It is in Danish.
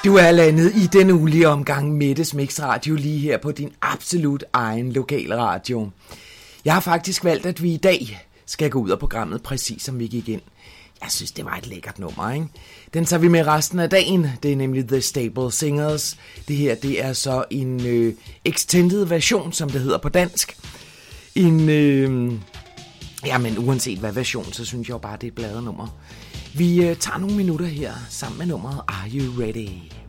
Du er landet i den ulige omgang Mettes Mixradio lige her på din absolut egen lokalradio. Jeg har faktisk valgt, at vi i dag skal gå ud af programmet præcis som vi gik ind. Jeg synes, det var et lækkert nummer, ikke? Den tager vi med resten af dagen. Det er nemlig The Stable Singers. Det her, det er så en extended version, som det hedder på dansk. Men uanset hvad version, så synes jeg jo bare, det er et bladet nummer. Vi tager nogle minutter her sammen med nummeret Are You Ready?